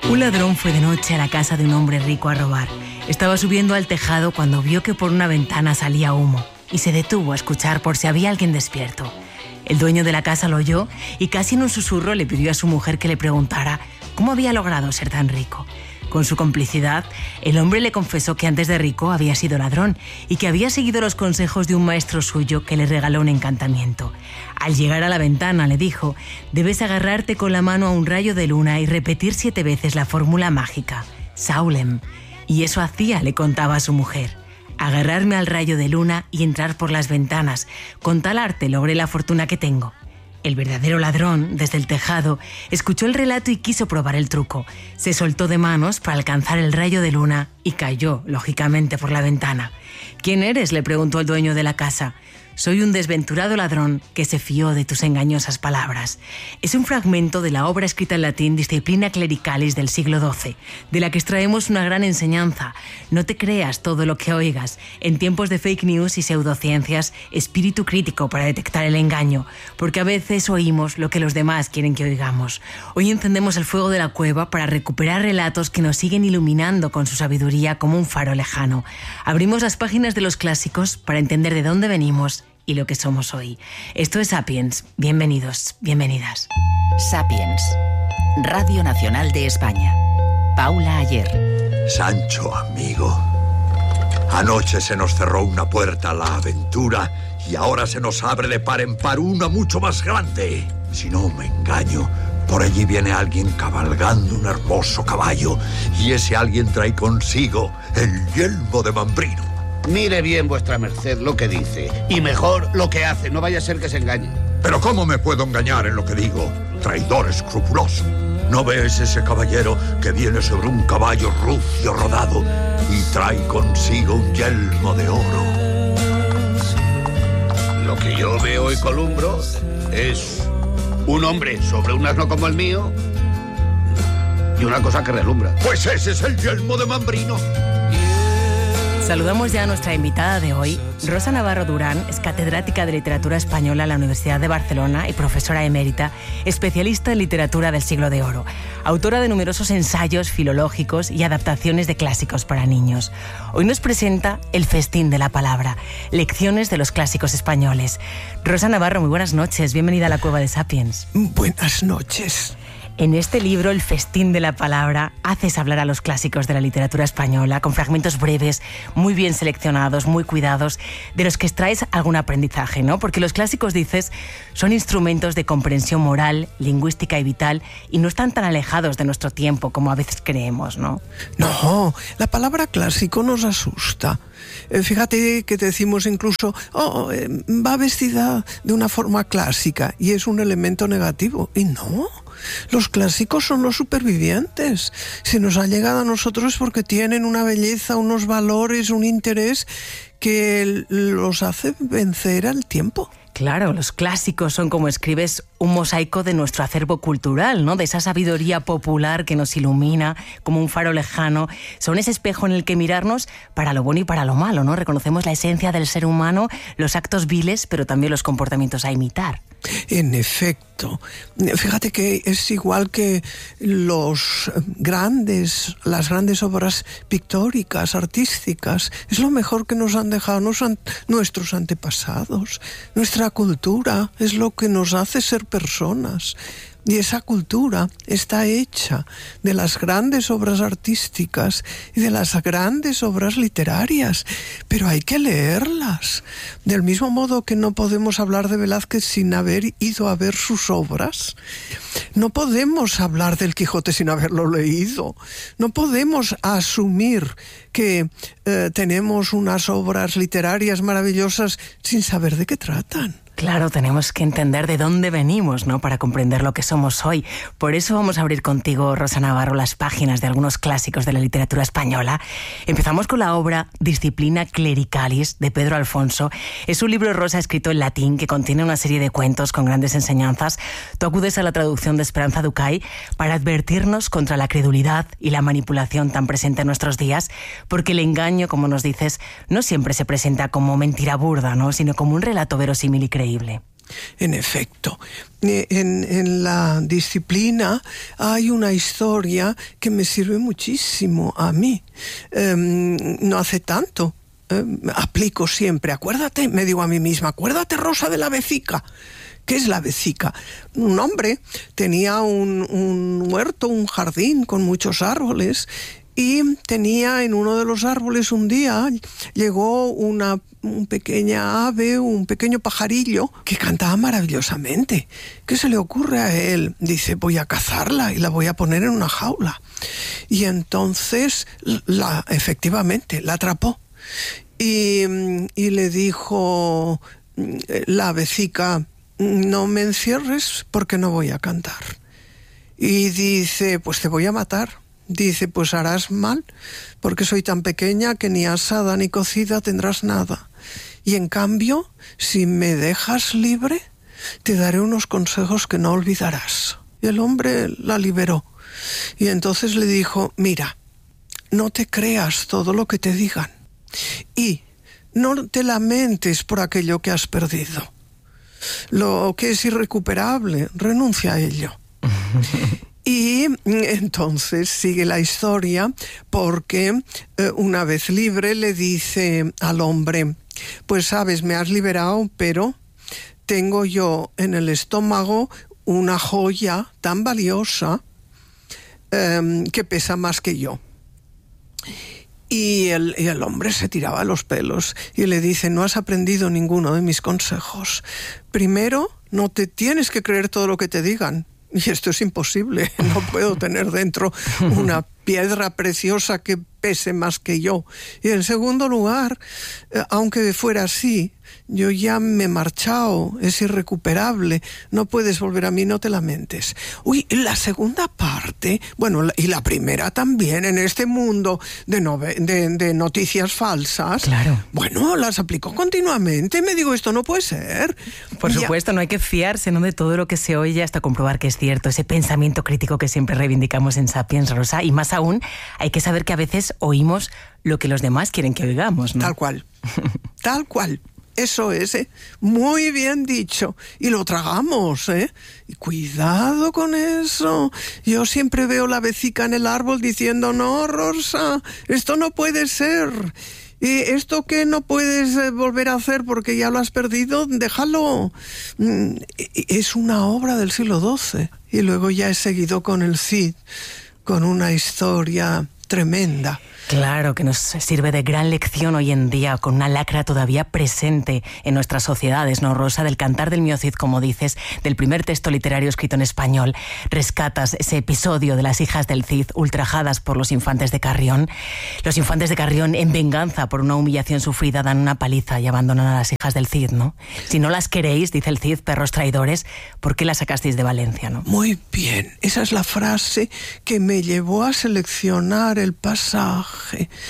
Un ladrón fue de noche a la casa de un hombre rico a robar. Estaba subiendo al tejado cuando vio que por una ventana salía humo y se detuvo a escuchar por si había alguien despierto. El dueño de la casa lo oyó y casi en un susurro le pidió a su mujer que le preguntara cómo había logrado ser tan rico. Con su complicidad, el hombre le confesó que antes de rico había sido ladrón y que había seguido los consejos de un maestro suyo que le regaló un encantamiento. Al llegar a la ventana le dijo: debes agarrarte con la mano a un rayo de luna y repetir 7 veces la fórmula mágica, Saulem. Y eso hacía, le contaba a su mujer. Agarrarme al rayo de luna y entrar por las ventanas. Con tal arte logré la fortuna que tengo. El verdadero ladrón, desde el tejado, escuchó el relato y quiso probar el truco. Se soltó de manos para alcanzar el rayo de luna y cayó, lógicamente, por la ventana. ¿Quién eres?, le preguntó el dueño de la casa. Soy un desventurado ladrón que se fió de tus engañosas palabras. Es un fragmento de la obra escrita en latín Disciplina Clericalis del siglo XII, de la que extraemos una gran enseñanza. No te creas todo lo que oigas. En tiempos de fake news y pseudociencias, espíritu crítico para detectar el engaño, porque a veces oímos lo que los demás quieren que oigamos. Hoy encendemos el fuego de la cueva para recuperar relatos que nos siguen iluminando con su sabiduría como un faro lejano. Abrimos las páginas de los clásicos para entender de dónde venimos y lo que somos hoy. Esto es Sapiens. Bienvenidos, bienvenidas. Sapiens, Radio Nacional de España. Paula Ayer. Sancho, amigo. Anoche se nos cerró una puerta a la aventura y ahora se nos abre de par en par una mucho más grande. Si no me engaño, por allí viene alguien cabalgando un hermoso caballo y ese alguien trae consigo el yelmo de Mambrino. Mire bien vuestra merced lo que dice, y mejor lo que hace, no vaya a ser que se engañe. ¿Pero cómo me puedo engañar en lo que digo? Traidor escrupuloso. ¿No ves ese caballero que viene sobre un caballo rucio rodado y trae consigo un yelmo de oro? Lo que yo veo y columbro es un hombre sobre un asno como el mío y una cosa que relumbra. Pues ese es el yelmo de Mambrino. Saludamos ya a nuestra invitada de hoy. Rosa Navarro Durán es catedrática de Literatura Española en la Universidad de Barcelona y profesora emérita, especialista en literatura del siglo de oro, autora de numerosos ensayos filológicos y adaptaciones de clásicos para niños. Hoy nos presenta El festín de la palabra, lecciones de los clásicos españoles. Rosa Navarro, muy buenas noches, bienvenida a la Cueva de Sapiens. Buenas noches. En este libro, El festín de la palabra, haces hablar a los clásicos de la literatura española con fragmentos breves, muy bien seleccionados, muy cuidados, de los que extraes algún aprendizaje, ¿no? Porque los clásicos, dices, son instrumentos de comprensión moral, lingüística y vital y no están tan alejados de nuestro tiempo como a veces creemos, ¿no? No, la palabra clásico nos asusta. Fíjate que te decimos incluso, va vestida de una forma clásica y es un elemento negativo. Y no, los clásicos son los supervivientes. Si nos ha llegado a nosotros es porque tienen una belleza, unos valores, un interés que los hace vencer al tiempo. Claro, los clásicos son, como escribes, un mosaico de nuestro acervo cultural, ¿no? De esa sabiduría popular que nos ilumina como un faro lejano. Son ese espejo en el que mirarnos para lo bueno y para lo malo, ¿no? Reconocemos la esencia del ser humano, los actos viles, pero también los comportamientos a imitar. En efecto, fíjate que es igual que las grandes obras pictóricas, artísticas, es lo mejor que nos han dejado nuestros antepasados. Nuestra cultura es lo que nos hace ser personas. Y esa cultura está hecha de las grandes obras artísticas y de las grandes obras literarias, pero hay que leerlas. Del mismo modo que no podemos hablar de Velázquez sin haber ido a ver sus obras, no podemos hablar del Quijote sin haberlo leído, no podemos asumir que tenemos unas obras literarias maravillosas sin saber de qué tratan. Claro, tenemos que entender de dónde venimos, ¿no?, para comprender lo que somos hoy. Por eso vamos a abrir contigo, Rosa Navarro, las páginas de algunos clásicos de la literatura española. Empezamos con la obra Disciplina Clericalis, de Pedro Alfonso. Es un libro, Rosa, escrito en latín que contiene una serie de cuentos con grandes enseñanzas. Tú acudes a la traducción de Esperanza Ducay para advertirnos contra la credulidad y la manipulación tan presente en nuestros días, porque el engaño, como nos dices, no siempre se presenta como mentira burda, ¿no?, sino como un relato verosímil y creíble. En efecto, en la disciplina hay una historia que me sirve muchísimo a mí. No hace tanto, aplico siempre, acuérdate, me digo a mí misma, acuérdate, Rosa, de la vecica. ¿Qué es la vecica? Un hombre tenía un huerto, un jardín con muchos árboles, y tenía en uno de los árboles un día, llegó una pequeña ave, un pequeño pajarillo que cantaba maravillosamente. ¿Qué se le ocurre a él? Dice, voy a cazarla y la voy a poner en una jaula. Y entonces, efectivamente, la atrapó. Y le dijo la avecica, no me encierres porque no voy a cantar. Y dice, pues te voy a matar. Dice, pues harás mal, porque soy tan pequeña que ni asada ni cocida tendrás nada. Y en cambio, si me dejas libre, te daré unos consejos que no olvidarás. Y el hombre la liberó. Y entonces le dijo, mira, no te creas todo lo que te digan. Y no te lamentes por aquello que has perdido. Lo que es irrecuperable, renuncia a ello. Y entonces sigue la historia porque una vez libre le dice al hombre, pues sabes, me has liberado, pero tengo yo en el estómago una joya tan valiosa que pesa más que yo. Y el hombre se tiraba los pelos y le dice, no has aprendido ninguno de mis consejos. Primero, no te tienes que creer todo lo que te digan. Y esto es imposible, no puedo tener dentro una piedra preciosa que pese más que yo. Y en segundo lugar, aunque fuera así, yo ya me he marchado, es irrecuperable, no puedes volver a mí, no te lamentes. Uy, la segunda parte, bueno, y la primera también, en este mundo de noticias falsas, claro, bueno, las aplico continuamente, me digo, esto no puede ser. Por supuesto, no hay que fiarse, ¿no?, de todo lo que se oye hasta comprobar que es cierto, ese pensamiento crítico que siempre reivindicamos en Sapiens, Rosa, y más aún, hay que saber que a veces oímos lo que los demás quieren que oigamos, ¿no? Tal cual, tal cual. Eso es, muy bien dicho. Y lo tragamos, Y cuidado con eso. Yo siempre veo la vecica en el árbol diciendo, no, Rosa, esto no puede ser. Y esto que no puedes volver a hacer porque ya lo has perdido, déjalo. Es una obra del siglo XII. Y luego ya he seguido con el Cid, con una historia tremenda. Claro, que nos sirve de gran lección hoy en día, con una lacra todavía presente en nuestras sociedades, ¿no, Rosa? Del Cantar del Mío Cid, como dices, del primer texto literario escrito en español, rescatas ese episodio de las hijas del Cid ultrajadas por los infantes de Carrión. Los infantes de Carrión, en venganza por una humillación sufrida, dan una paliza y abandonan a las hijas del Cid, ¿no? Si no las queréis, dice el Cid, perros traidores, ¿por qué las sacasteis de Valencia, no? Muy bien, esa es la frase que me llevó a seleccionar el pasaje.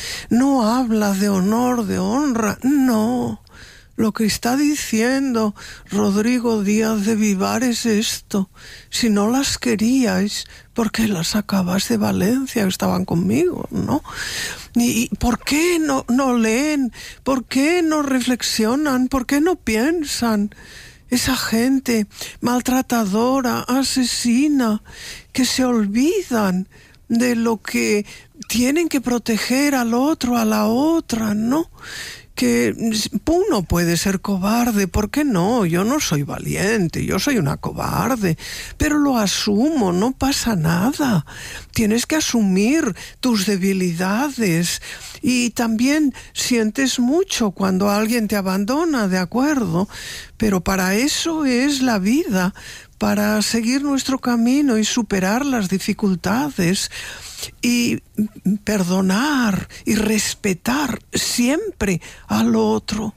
No habla de honor, de honra, no. Lo que está diciendo Rodrigo Díaz de Vivar es esto. Si no las queríais, ¿por qué las sacabas de Valencia? Estaban conmigo, ¿no? ¿Y por qué no leen? ¿Por qué no reflexionan? ¿Por qué no piensan? Esa gente maltratadora, asesina, que se olvidan de lo que tienen que proteger al otro, a la otra, ¿no? Que uno puede ser cobarde, ¿por qué no? Yo no soy valiente, yo soy una cobarde, pero lo asumo, no pasa nada. Tienes que asumir tus debilidades y también sientes mucho cuando alguien te abandona, ¿de acuerdo? Pero para eso es la vida, para seguir nuestro camino y superar las dificultades y perdonar y respetar siempre al otro.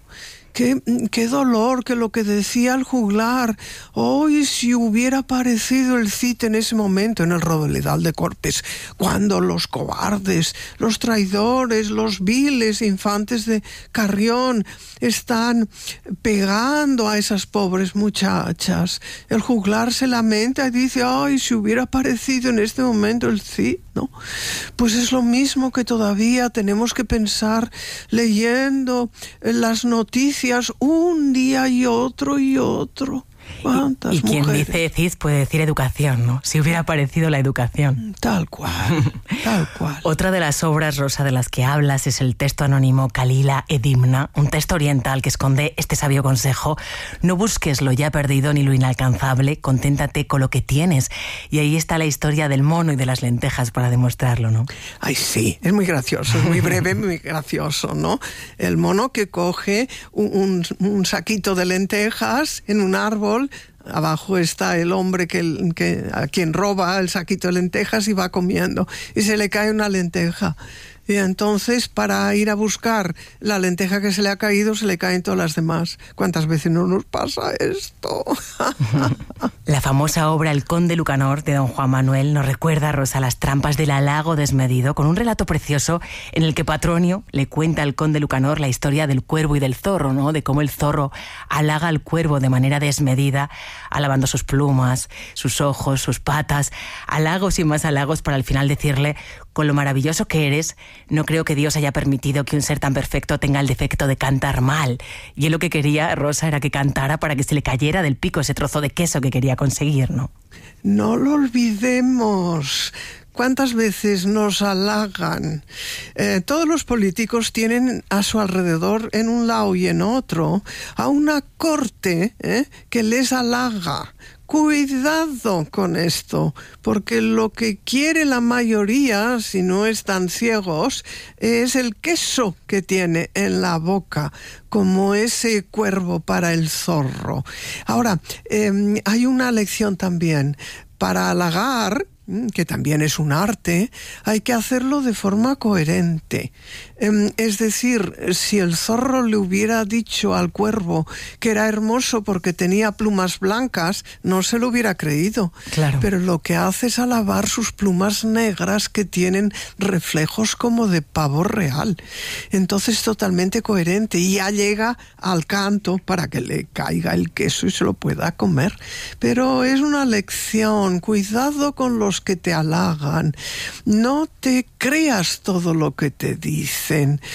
Qué dolor que lo que decía el juglar, hoy si hubiera aparecido el Cid en ese momento en el Robledal de Corpes, cuando los cobardes, los traidores, los viles infantes de Carrión están pegando a esas pobres muchachas. El juglar se lamenta y dice, ay, si hubiera aparecido en este momento el Cid, ¿no? Pues es lo mismo que todavía tenemos que pensar leyendo las noticias un día y otro y otro. ¿Cuántas y quien mujeres? dice Cid puede decir educación, ¿no? Si hubiera aparecido la educación. Tal cual, tal cual. Otra de las obras, Rosa, de las que hablas es el texto anónimo Kalila Edimna, un texto oriental que esconde este sabio consejo: no busques lo ya perdido ni lo inalcanzable, conténtate con lo que tienes. Y ahí está la historia del mono y de las lentejas para demostrarlo, ¿no? Ay, sí, es muy gracioso, es muy breve, muy gracioso, ¿no? El mono que coge un saquito de lentejas en un árbol. Abajo está el hombre a quien roba el saquito de lentejas y va comiendo. Y se le cae una lenteja. Y entonces, para ir a buscar la lenteja que se le ha caído, se le caen todas las demás. ¿Cuántas veces no nos pasa esto? La famosa obra El Conde Lucanor, de don Juan Manuel, nos recuerda, Rosa, las trampas del halago desmedido, con un relato precioso en el que Patronio le cuenta al Conde Lucanor la historia del cuervo y del zorro, ¿no? De cómo el zorro halaga al cuervo de manera desmedida, alabando sus plumas, sus ojos, sus patas, halagos y más halagos, para al final decirle: con lo maravilloso que eres, no creo que Dios haya permitido que un ser tan perfecto tenga el defecto de cantar mal. Y él lo que quería, Rosa, era que cantara para que se le cayera del pico ese trozo de queso que quería conseguir, ¿no? No lo olvidemos. ¿Cuántas veces nos halagan? Todos los políticos tienen a su alrededor, en un lado y en otro, a una corte que les halaga. Cuidado con esto, porque lo que quiere la mayoría, si no están ciegos, es el queso que tiene en la boca, como ese cuervo para el zorro. Ahora, hay una lección también. Para halagar, que también es un arte, hay que hacerlo de forma coherente. Es decir, si el zorro le hubiera dicho al cuervo que era hermoso porque tenía plumas blancas, no se lo hubiera creído. Claro. Pero lo que hace es alabar sus plumas negras que tienen reflejos como de pavo real. Entonces, totalmente coherente, y ya llega al canto para que le caiga el queso y se lo pueda comer. Pero es una lección. Cuidado con los que te halagan. No te creas todo lo que te dicen.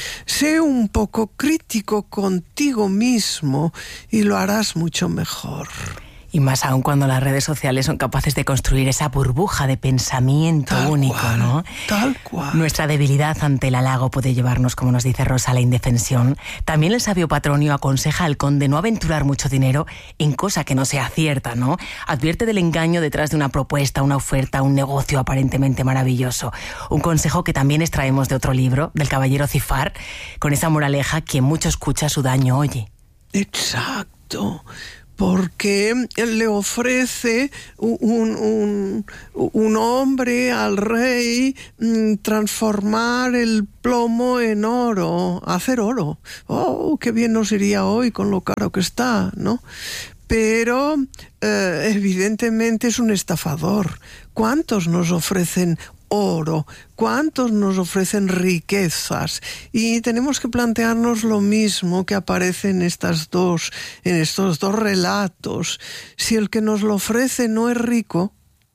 Sé un poco crítico contigo mismo y lo harás mucho mejor. Y más aún cuando las redes sociales son capaces de construir esa burbuja de pensamiento único, ¿no? Tal cual. Nuestra debilidad ante el halago puede llevarnos, como nos dice Rosa, a la indefensión. También el sabio Patronio aconseja al conde no aventurar mucho dinero en cosa que no sea cierta, ¿no? Advierte del engaño detrás de una propuesta, una oferta, un negocio aparentemente maravilloso. Un consejo que también extraemos de otro libro, del caballero Cifar, con esa moraleja: quien mucho escucha, su daño oye. Exacto. Porque le ofrece un hombre al rey transformar el plomo en oro, hacer oro. ¡Oh, qué bien nos iría hoy con lo caro que está!, ¿no? Pero evidentemente es un estafador. ¿Cuántos nos ofrecen oro? ¿Cuántos nos ofrecen riquezas? Y tenemos que plantearnos lo mismo que aparece en estos dos relatos. Si el que nos lo ofrece no es rico,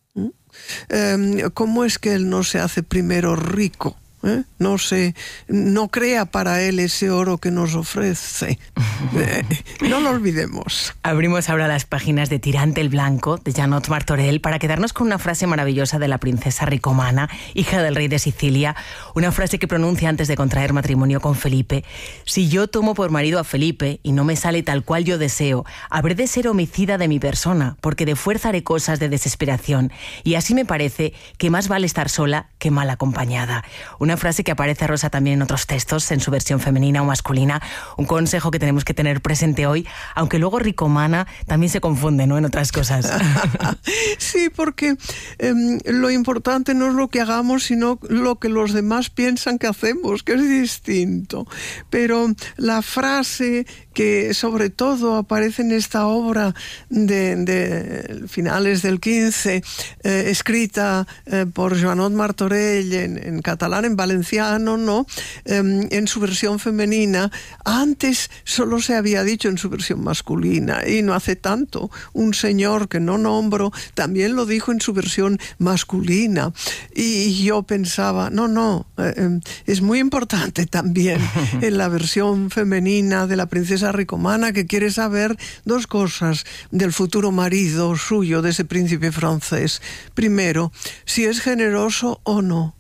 ¿cómo es que él no se hace primero rico? No crea para él ese oro que nos ofrece. No lo olvidemos. Abrimos ahora las páginas de Tirante el Blanco, de Janot Martorell, para quedarnos con una frase maravillosa de la princesa Ricomana, hija del rey de Sicilia, una frase que pronuncia antes de contraer matrimonio con Felipe: si yo tomo por marido a Felipe y no me sale tal cual yo deseo, habré de ser homicida de mi persona, porque de fuerza haré cosas de desesperación, y así me parece que más vale estar sola que mal acompañada. Una frase que aparece, Rosa, también en otros textos, en su versión femenina o masculina, un consejo que tenemos que tener presente hoy, aunque luego Ricomana también se confunde, ¿no?, en otras cosas. Sí, porque lo importante no es lo que hagamos, sino lo que los demás piensan que hacemos, que es distinto. Pero la frase que sobre todo aparece en esta obra de finales del XV, escrita por Joanot Martorell, Martorell en catalán, en valenciano, ¿no? En su versión femenina. Antes solo se había dicho en su versión masculina, y no hace tanto un señor que no nombro también lo dijo en su versión masculina. Y yo pensaba, es muy importante también en la versión femenina de la princesa Ricomana, que quiere saber dos cosas del futuro marido suyo, de ese príncipe francés. Primero, si es generoso o no.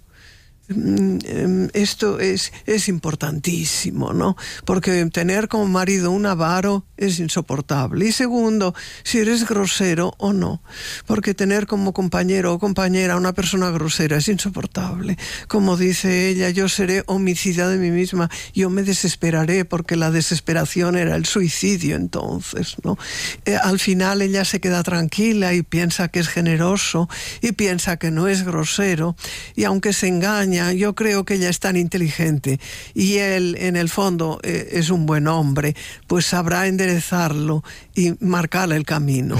Esto es importantísimo, ¿no? Porque tener como marido un avaro es insoportable. Y segundo, si eres grosero o no. Porque tener como compañero o compañera una persona grosera es insoportable. Como dice ella, yo seré homicida de mí misma. Yo me desesperaré, porque la desesperación era el suicidio entonces, ¿no? Al final ella se queda tranquila y piensa que es generoso y piensa que no es grosero. Y aunque se engaña, yo creo que ella es tan inteligente y él en el fondo es un buen hombre, pues sabrá enderezarlo y marcarle el camino.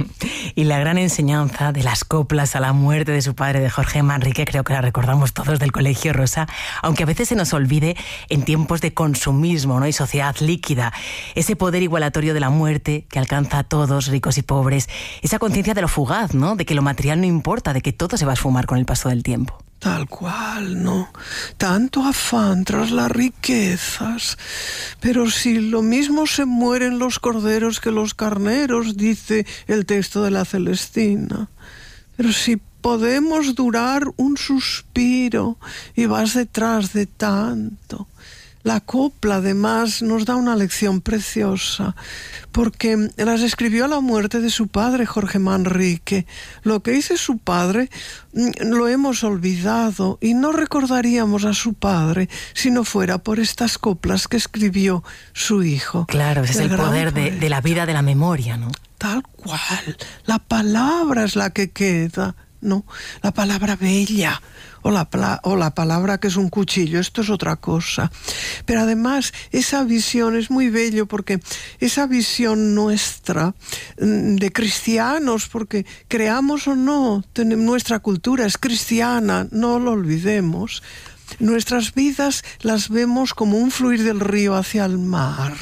Y la gran enseñanza de las coplas a la muerte de su padre, de Jorge Manrique, creo que la recordamos todos del colegio, Rosa, aunque a veces se nos olvide en tiempos de consumismo, ¿no? Y sociedad líquida, ese poder igualatorio de la muerte que alcanza a todos, ricos y pobres, esa conciencia de lo fugaz, ¿no? De que lo material no importa, de que todo se va a esfumar con el paso del tiempo. Tal cual, ¿no? Tanto afán tras las riquezas. Pero si lo mismo se mueren los corderos que los carneros, dice el texto de la Celestina. Pero si podemos durar un suspiro y vas detrás de tanto. La copla, además, nos da una lección preciosa, porque las escribió a la muerte de su padre, Jorge Manrique. Lo que hizo su padre lo hemos olvidado y no recordaríamos a su padre si no fuera por estas coplas que escribió su hijo. Claro, ese es el poder de la vida, de la memoria, ¿no? Tal cual. La palabra es la que queda, ¿no? La palabra bella. O la palabra que es un cuchillo, esto es otra cosa. Pero además esa visión es muy bello, porque esa visión nuestra de cristianos, porque creamos o no, nuestra cultura es cristiana, no lo olvidemos. Nuestras vidas las vemos como un fluir del río hacia el mar.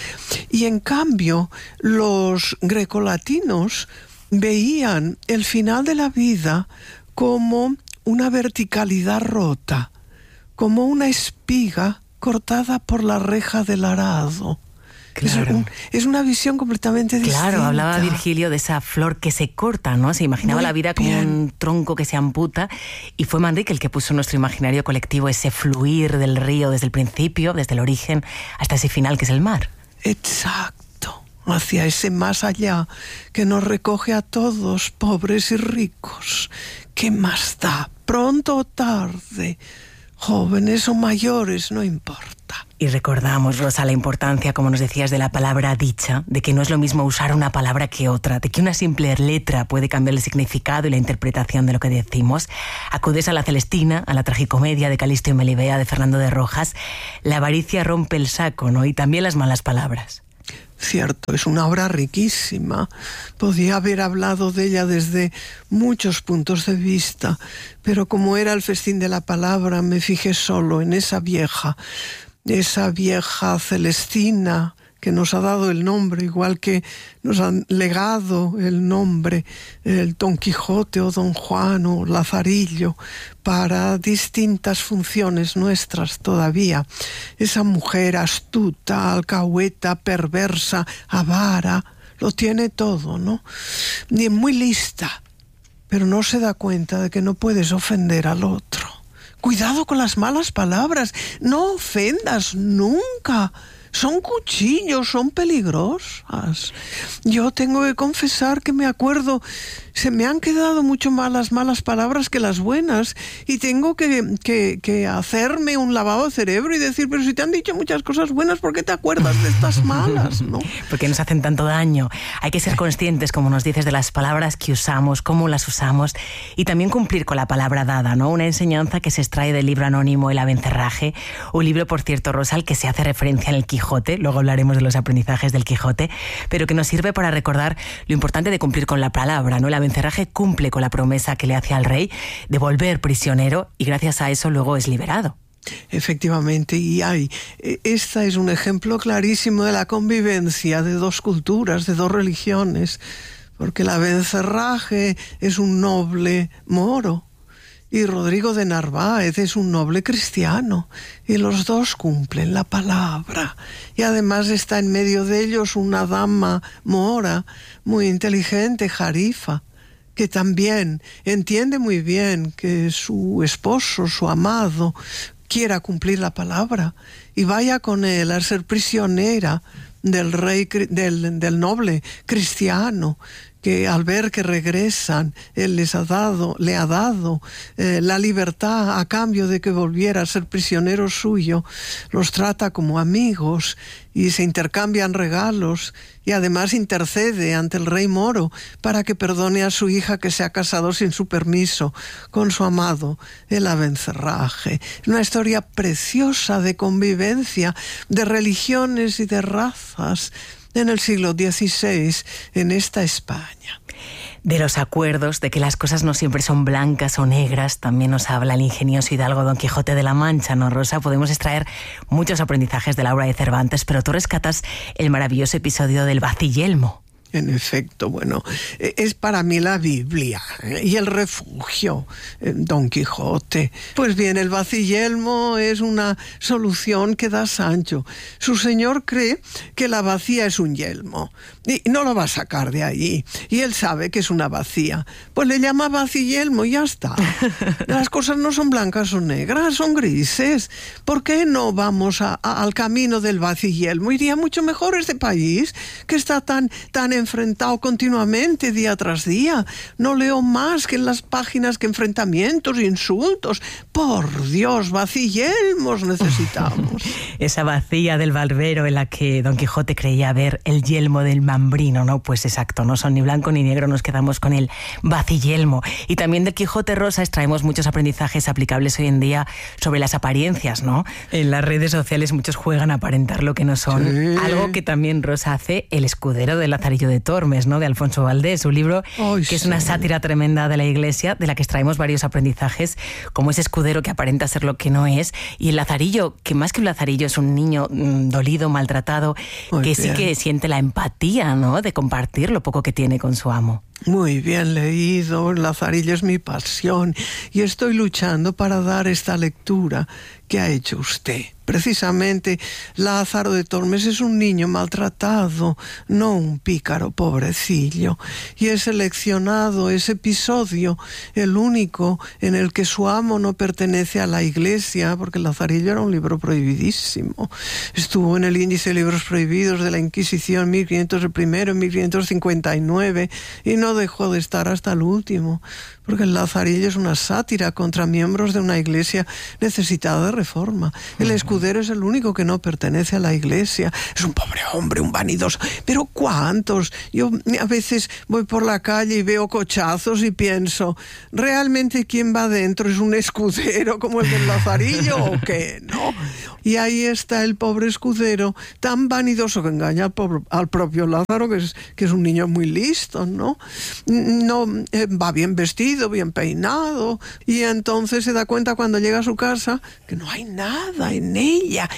Y en cambio los grecolatinos veían el final de la vida como una verticalidad rota, como una espiga cortada por la reja del arado. Claro. Es una visión completamente distinta. Claro, hablaba Virgilio de esa flor que se corta, ¿no? Se imaginaba la vida como un tronco que se amputa, y fue Manrique el que puso en nuestro imaginario colectivo ese fluir del río desde el principio, desde el origen, hasta ese final que es el mar. Exacto. Hacia ese más allá que nos recoge a todos, pobres y ricos. ¿Qué más da? Pronto o tarde, jóvenes o mayores, no importa. Y recordamos, Rosa, la importancia, como nos decías, de la palabra dicha, de que no es lo mismo usar una palabra que otra, de que una simple letra puede cambiar el significado y la interpretación de lo que decimos. Acudes a la Celestina, a la tragicomedia de Calisto y Melibea de Fernando de Rojas. La avaricia rompe el saco, ¿no? Y también las malas palabras. Cierto, es una obra riquísima. Podía haber hablado de ella desde muchos puntos de vista, pero como era el festín de la palabra, me fijé solo en esa vieja Celestina, que nos ha dado el nombre, igual que nos han legado el nombre, el Don Quijote o Don Juan o Lazarillo, para distintas funciones nuestras todavía. Esa mujer astuta, alcahueta, perversa, avara, lo tiene todo, ¿no? Y muy lista, pero no se da cuenta de que no puedes ofender al otro. Cuidado con las malas palabras, no ofendas nunca. Son cuchillos, son peligrosas. Yo tengo que confesar que me acuerdo, se me han quedado mucho más las malas palabras que las buenas, y tengo que hacerme un lavado de cerebro y decir, pero si te han dicho muchas cosas buenas, ¿por qué te acuerdas de estas malas? ¿No? Porque nos hacen tanto daño. Hay que ser conscientes, como nos dices, de las palabras que usamos, cómo las usamos, y también cumplir con la palabra dada, ¿no? Una enseñanza que se extrae del libro anónimo El Abencerraje, un libro, por cierto, Rosa, al que se hace referencia en el Quijote, Quijote, luego hablaremos de los aprendizajes del Quijote, pero que nos sirve para recordar lo importante de cumplir con la palabra, ¿no? El Abencerraje cumple con la promesa que le hace al rey de volver prisionero y gracias a eso luego es liberado. Efectivamente, esta es un ejemplo clarísimo de la convivencia de dos culturas, de dos religiones, porque el Abencerraje es un noble moro y Rodrigo de Narváez es un noble cristiano, y los dos cumplen la palabra. Y además está en medio de ellos una dama mora muy inteligente, Jarifa, que también entiende muy bien que su esposo, su amado, quiera cumplir la palabra y vaya con él a ser prisionera del rey, del noble cristiano, que al ver que regresan, él le ha dado la libertad a cambio de que volviera a ser prisionero suyo, los trata como amigos y se intercambian regalos, y además intercede ante el rey moro para que perdone a su hija que se ha casado sin su permiso con su amado, el Abencerraje. Una historia preciosa de convivencia, de religiones y de razas en el siglo XVI en esta España. De los acuerdos, de que las cosas no siempre son blancas o negras, también nos habla el ingenioso hidalgo Don Quijote de la Mancha, ¿no, Rosa? Podemos extraer muchos aprendizajes de la obra de Cervantes, pero tú rescatas el maravilloso episodio del Baciyelmo. En efecto, bueno, es para mí la Biblia y el refugio, Don Quijote. Pues bien, el Baciyelmo es una solución que da Sancho. Su señor cree que la bacía es un yelmo y no lo va a sacar de allí. Y él sabe que es una bacía. Pues le llama Baciyelmo y ya está. Las cosas no son blancas o negras, son grises. ¿Por qué no vamos al camino del Baciyelmo? Iría mucho mejor este país, que está tan enfrentado continuamente día tras día. No leo más que en las páginas que enfrentamientos, insultos. Por Dios, Baciyelmos necesitamos. Esa bacía del barbero en la que Don Quijote creía ver el yelmo del Mambrino, ¿no? Pues exacto, no son ni blanco ni negro, nos quedamos con el Baciyelmo. Y también del Quijote, Rosa, extraemos muchos aprendizajes aplicables hoy en día sobre las apariencias, ¿no? En las redes sociales muchos juegan a aparentar lo que no son. Sí. Algo que también, Rosa, hace El escudero de Lazarillo de Tormes, ¿no? De Alfonso Valdés, un libro que es una sátira tremenda de la Iglesia, de la que extraemos varios aprendizajes, como ese escudero que aparenta ser lo que no es, y el Lazarillo, que más que un Lazarillo es un niño dolido, maltratado, que sí que siente la empatía, ¿no? De compartir lo poco que tiene con su amo. Muy bien leído, Lazarillo es mi pasión y estoy luchando para dar esta lectura que ha hecho usted. Precisamente, Lázaro de Tormes es un niño maltratado, no un pícaro pobrecillo. Y he seleccionado ese episodio, el único en el que su amo no pertenece a la Iglesia, porque Lazarillo era un libro prohibidísimo. Estuvo en el índice de libros prohibidos de la Inquisición 1501 y 1559 y no dejó de estar hasta el último, porque el Lazarillo es una sátira contra miembros de una iglesia necesitada de reforma. El escudero es el único que no pertenece a la iglesia. Es un pobre hombre, un vanidoso. Pero ¿cuántos? Yo a veces voy por la calle y veo cochazos y pienso, ¿realmente quién va adentro? ¿Es un escudero como el del Lazarillo o qué? ¿No? Y ahí está el pobre escudero, tan vanidoso que engaña al propio Lázaro, que es un niño muy listo, ¿no? No va bien vestido, bien peinado, y entonces se da cuenta cuando llega a su casa que no hay nada en ella,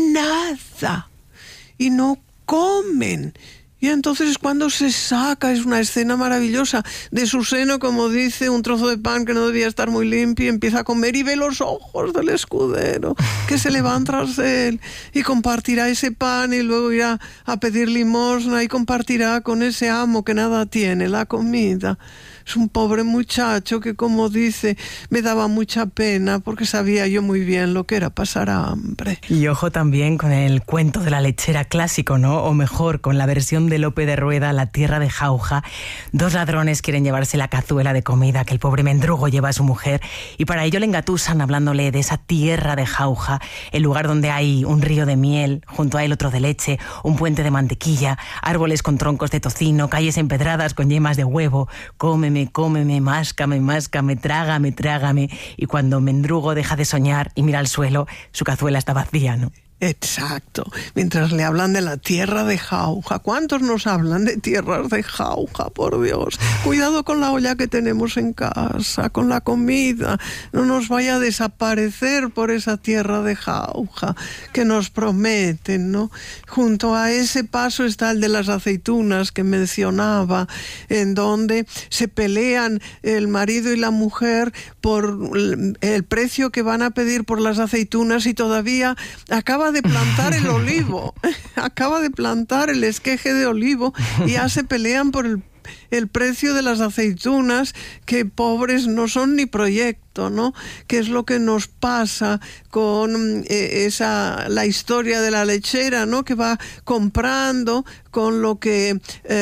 nada, y no comen. Y entonces es cuando se saca, es una escena maravillosa, de su seno, como dice, un trozo de pan que no debía estar muy limpio, y empieza a comer y ve los ojos del escudero que se le van tras de él, y compartirá ese pan y luego irá a pedir limosna y compartirá con ese amo que nada tiene la comida. Es un pobre muchacho que, como dice, me daba mucha pena porque sabía yo muy bien lo que era pasar hambre. Y ojo también con el cuento de la lechera clásico, ¿no? O mejor, con la versión de Lope de Rueda, La tierra de Jauja. Dos ladrones quieren llevarse la cazuela de comida que el pobre mendrugo lleva a su mujer, y para ello le engatusan hablándole de esa tierra de Jauja, el lugar donde hay un río de miel, junto a él otro de leche, un puente de mantequilla, árboles con troncos de tocino, calles empedradas con yemas de huevo. Cómeme, máscame, trágame. Y cuando Mendrugo deja de soñar y mira al suelo, su cazuela está vacía, ¿no? Exacto, mientras le hablan de la tierra de jauja. ¿Cuántos nos hablan de tierras de jauja, por Dios? Cuidado con la olla que tenemos en casa, con la comida. No nos vaya a desaparecer por esa tierra de jauja que nos prometen, ¿no? Junto a ese paso está el de las aceitunas que mencionaba, en donde se pelean el marido y la mujer por el precio que van a pedir por las aceitunas, y todavía acaba de plantar el olivo, acaba de plantar el esqueje de olivo y ya se pelean por el precio de las aceitunas, que pobres no son ni proyecto, ¿no? ¿Qué es lo que nos pasa con la historia de la lechera, ¿no? Que va comprando con lo que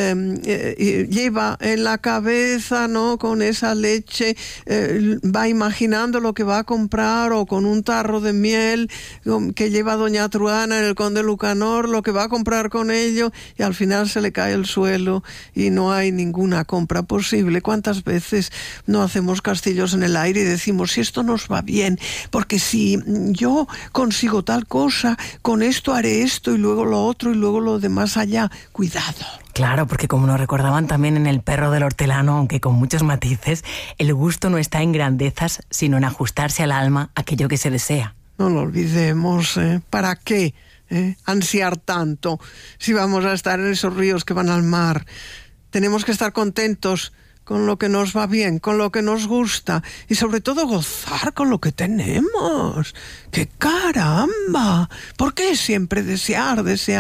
lleva en la cabeza, ¿no? Con esa leche va imaginando lo que va a comprar, o con un tarro de miel que lleva doña Truana en el Conde Lucanor, lo que va a comprar con ello, y al final se le cae el suelo y no hay ninguna compra posible. ¿Cuántas veces no hacemos castillos en el aire y decimos, si esto nos va bien, porque si yo consigo tal cosa, con esto haré esto y luego lo otro y luego lo de más allá? Cuidado. Claro, porque como nos recordaban también en El perro del hortelano, aunque con muchos matices, el gusto no está en grandezas, sino en ajustarse al alma aquello que se desea. No lo olvidemos, ¿eh? ¿Para qué ansiar tanto si vamos a estar en esos ríos que van al mar? Tenemos que estar contentos con lo que nos va bien, con lo que nos gusta, y sobre todo gozar con lo que tenemos. ¡Qué caramba! ¿Por qué siempre desear?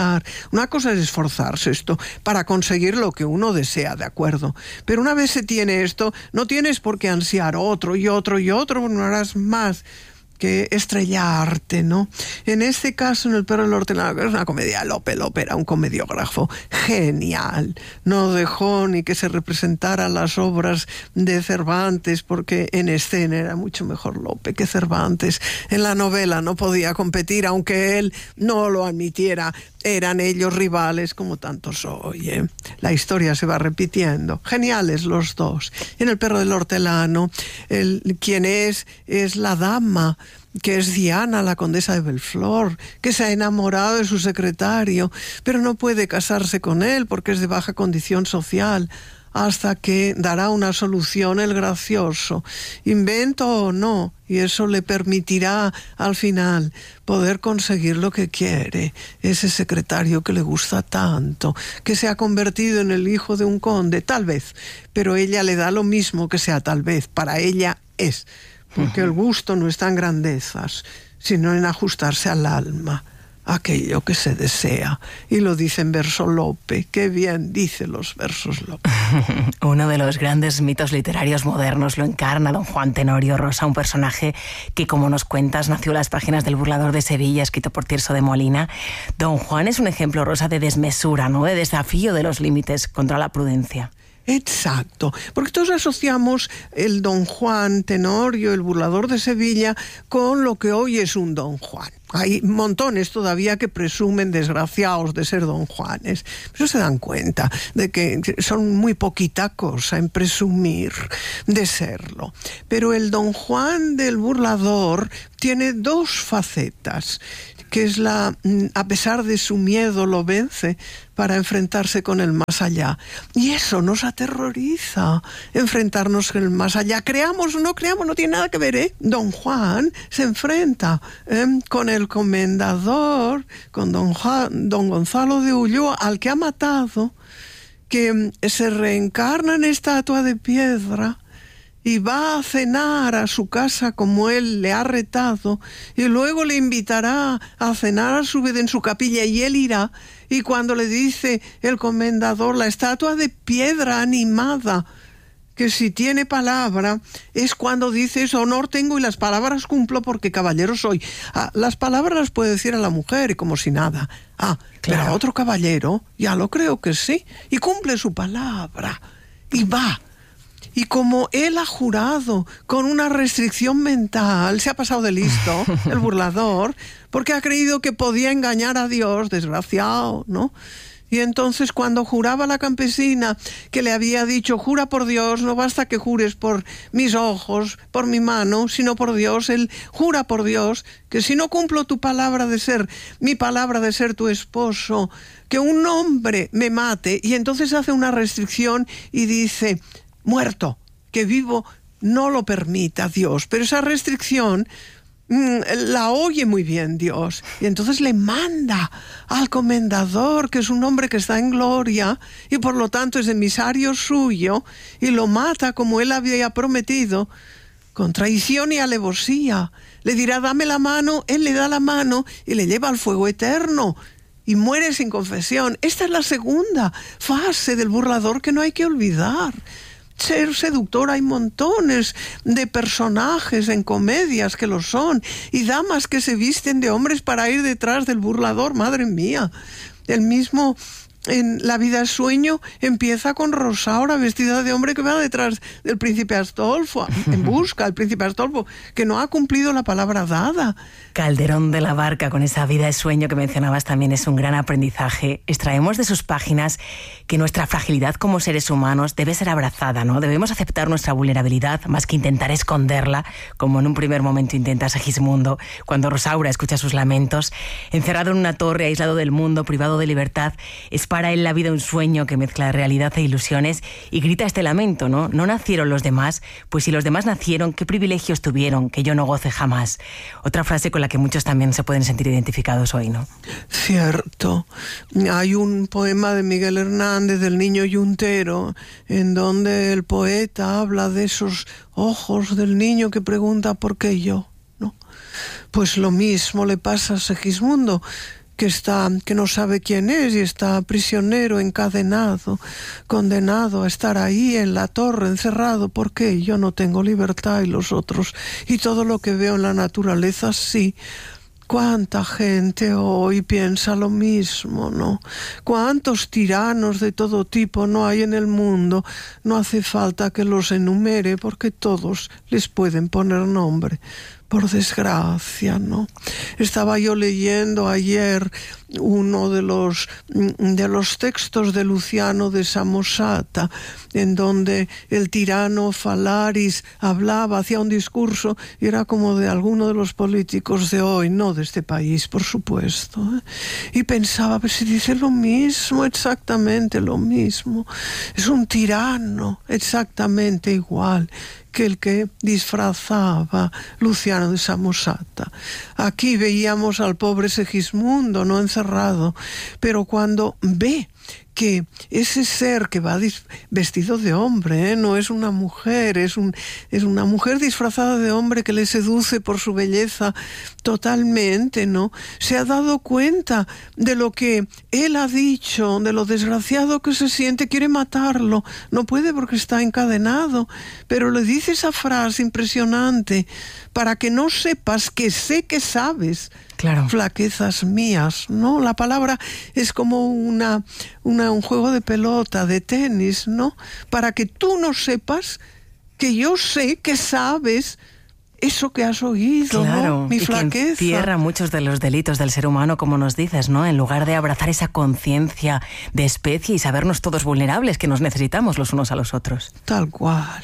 Una cosa es esforzarse esto para conseguir lo que uno desea, de acuerdo. Pero una vez se tiene esto, no tienes por qué ansiar otro y otro y otro, no harás más que estrellarte, ¿no? En este caso, en El perro del hortelano, que es una comedia, Lope era un comediógrafo genial. No dejó ni que se representaran las obras de Cervantes, porque en escena era mucho mejor Lope que Cervantes. En la novela no podía competir, aunque él no lo admitiera. Eran ellos rivales, como tantos hoy, ¿eh? La historia se va repitiendo. Geniales los dos. En El perro del hortelano, quien es la dama, que es Diana, la condesa de Belflor, que se ha enamorado de su secretario, pero no puede casarse con él porque es de baja condición social, hasta que dará una solución el gracioso, invento o no, y eso le permitirá al final poder conseguir lo que quiere, ese secretario que le gusta tanto, que se ha convertido en el hijo de un conde, tal vez, pero ella le da lo mismo que sea tal vez, para ella es, porque el gusto no está en grandezas, sino en ajustarse al alma, aquello que se desea. Y lo dice en verso Lope. Qué bien dice los versos Lope. Uno de los grandes mitos literarios modernos lo encarna don Juan Tenorio Rosa, un personaje que, como nos cuentas, nació en las páginas del Burlador de Sevilla, escrito por Tirso de Molina. Don Juan es un ejemplo, Rosa, de desmesura, ¿no? De desafío de los límites contra la prudencia. Exacto, porque todos asociamos el don Juan Tenorio, el burlador de Sevilla, con lo que hoy es un don Juan. Hay montones todavía que presumen, desgraciados, de ser don Juanes, pero se dan cuenta de que son muy poquita cosa en presumir de serlo. Pero el don Juan del burlador tiene dos facetas, que es a pesar de su miedo, lo vence para enfrentarse con el más allá. Y eso nos aterroriza, enfrentarnos con el más allá. Creamos o no creamos, no tiene nada que ver, ¿eh? Don Juan se enfrenta con el comendador, con don Gonzalo de Ulloa, al que ha matado, que se reencarna en estatua de piedra, y va a cenar a su casa como él le ha retado, y luego le invitará a cenar a su vez en su capilla, y él irá, y cuando le dice el comendador, la estatua de piedra animada, que si tiene palabra, es cuando dices, honor tengo y las palabras cumplo porque caballero soy. Las palabras las puede decir a la mujer y como si nada. Claro. Pero a otro caballero, ya lo creo que sí, y cumple su palabra, y va. Y como él ha jurado con una restricción mental, se ha pasado de listo, el burlador, porque ha creído que podía engañar a Dios, desgraciado, ¿no? Y entonces cuando juraba la campesina, que le había dicho, jura por Dios, no basta que jures por mis ojos, por mi mano, sino por Dios, él jura por Dios, que si no cumplo tu palabra de ser, mi palabra de ser tu esposo, que un hombre me mate. Y entonces hace una restricción y dice, muerto, que vivo no lo permita Dios. Pero esa restricción la oye muy bien Dios, y entonces le manda al comendador, que es un hombre que está en gloria y por lo tanto es emisario suyo, y lo mata como él había prometido, con traición y alevosía. Le dirá, dame la mano, él le da la mano y le lleva al fuego eterno y muere sin confesión. Esta es la segunda fase del burlador que no hay que olvidar. Ser seductor, hay montones de personajes en comedias que lo son, y damas que se visten de hombres para ir detrás del burlador. Madre mía, el mismo en La vida es sueño empieza con Rosaura vestida de hombre que va detrás del príncipe Astolfo, en busca del príncipe Astolfo, que no ha cumplido la palabra dada. Calderón de la Barca, con esa vida es sueño que mencionabas, también es un gran aprendizaje. Extraemos de sus páginas que nuestra fragilidad como seres humanos debe ser abrazada, ¿no? Debemos aceptar nuestra vulnerabilidad más que intentar esconderla, como en un primer momento intenta Segismundo, cuando Rosaura escucha sus lamentos. Encerrado en una torre, aislado del mundo, privado de libertad, es para él la vida un sueño que mezcla realidad e ilusiones, y grita este lamento, ¿no? No nacieron los demás, pues si los demás nacieron, ¿qué privilegios tuvieron que yo no goce jamás? Otra frase con la que muchos también se pueden sentir identificados hoy, ¿no? Cierto. Hay un poema de Miguel Hernández, del Niño Yuntero, en donde el poeta habla de esos ojos del niño que pregunta ¿por qué yo? ¿No? Pues lo mismo le pasa a Segismundo, que no sabe quién es y está prisionero, encadenado, condenado a estar ahí en la torre, encerrado. ¿Por qué? Yo no tengo libertad y los otros. Y todo lo que veo en la naturaleza, sí. ¿Cuánta gente hoy piensa lo mismo, no? ¿Cuántos tiranos de todo tipo no hay en el mundo? No hace falta que los enumere, porque todos les pueden poner nombre. Por desgracia, ¿no? Estaba yo leyendo ayer uno de los textos de Luciano de Samosata, en donde el tirano Falaris hablaba, hacía un discurso, y era como de alguno de los políticos de hoy, no de este país, por supuesto, ¿eh? Y pensaba, pues si dice lo mismo, exactamente lo mismo. Es un tirano exactamente igual que el que disfrazaba Luciano de Samosata. Aquí veíamos al pobre Segismundo, no encerrado, pero cuando ve que ese ser que va vestido de hombre, no es una mujer, es una mujer disfrazada de hombre que le seduce por su belleza totalmente, ¿no? Se ha dado cuenta de lo que él ha dicho, de lo desgraciado que se siente, quiere matarlo, no puede porque está encadenado, pero le dice esa frase impresionante: para que no sepas que sé que sabes. Claro. Flaquezas mías, ¿no? La palabra es como un juego de pelota, de tenis, ¿no? Para que tú no sepas que yo sé que sabes eso que has oído, claro, ¿no? Mi flaqueza. Que encierra muchos de los delitos del ser humano, como nos dices, ¿no? En lugar de abrazar esa conciencia de especie y sabernos todos vulnerables, que nos necesitamos los unos a los otros. Tal cual.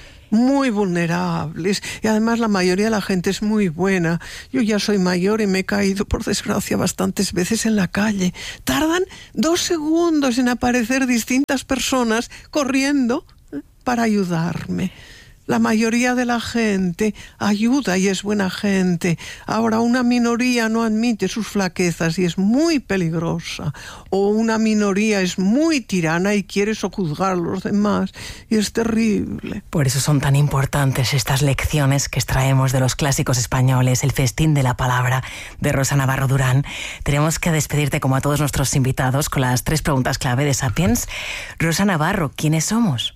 Muy vulnerables, y además la mayoría de la gente es muy buena. Yo ya soy mayor y me he caído, por desgracia, bastantes veces en la calle. Tardan 2 segundos en aparecer distintas personas corriendo para ayudarme. La mayoría de la gente ayuda y es buena gente. Ahora, una minoría no admite sus flaquezas y es muy peligrosa. O una minoría es muy tirana y quiere sojuzgar a los demás y es terrible. Por eso son tan importantes estas lecciones que extraemos de los clásicos españoles, El festín de la palabra, de Rosa Navarro Durán. Tenemos que despedirte, como a todos nuestros invitados, con las 3 preguntas clave de Sapiens. Rosa Navarro, ¿quiénes somos?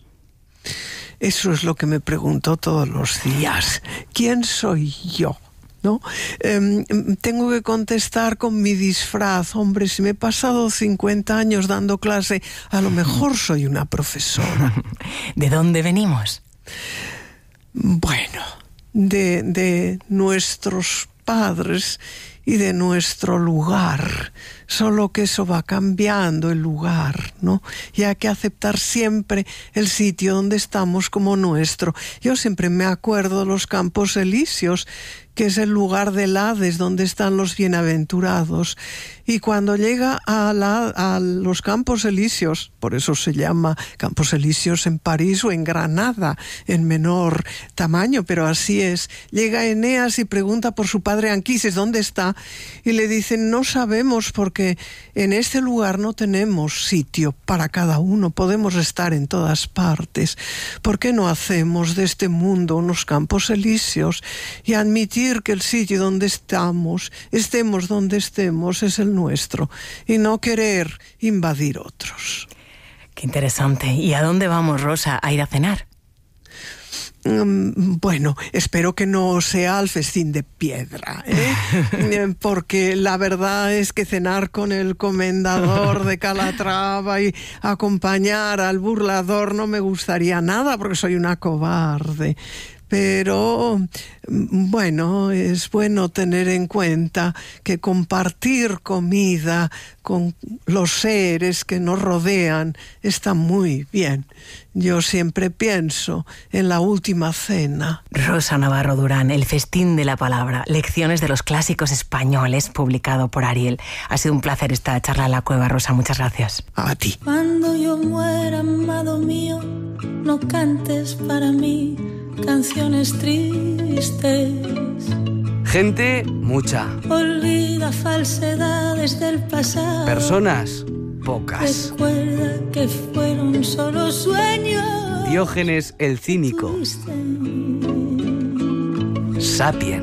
Eso es lo que me pregunto todos los días. ¿Quién soy yo? ¿No? Tengo que contestar con mi disfraz. Hombre, si me he pasado 50 años dando clase, a lo mejor soy una profesora. ¿De dónde venimos? Bueno, de nuestros padres y de nuestro lugar, solo que eso va cambiando el lugar, ¿no? Y hay que aceptar siempre el sitio donde estamos como nuestro. Yo siempre me acuerdo de los Campos Elíseos, que es el lugar del Hades donde están los bienaventurados. Y cuando llega a los Campos Elíseos, por eso se llama Campos Elíseos en París o en Granada, en menor tamaño, pero así es, llega Eneas y pregunta por su padre Anquises, ¿dónde está? Y le dicen, no sabemos porque en este lugar no tenemos sitio para cada uno, podemos estar en todas partes. ¿Por qué no hacemos de este mundo unos Campos Elíseos y admitir que el sitio donde estemos donde estemos, es el nuestro y no querer invadir otros? Qué interesante. ¿Y a dónde vamos, Rosa, a ir a cenar? Bueno, espero que no sea al festín de piedra, porque la verdad es que cenar con el comendador de Calatrava y acompañar al burlador no me gustaría nada, porque soy una cobarde. Pero, bueno, es bueno tener en cuenta que compartir comida con los seres que nos rodean está muy bien. Yo siempre pienso en la última cena. Rosa Navarro Durán, El festín de la palabra, lecciones de los clásicos españoles, publicado por Ariel. Ha sido un placer esta charla en la cueva, Rosa. Muchas gracias. A ti. Cuando yo muera, amado mío, no cantes para mí canciones tristes. Gente, mucha. Olvida falsedades del pasado. Personas, pocas. Recuerda que fueron solo sueños. Diógenes el Cínico. Sapiens.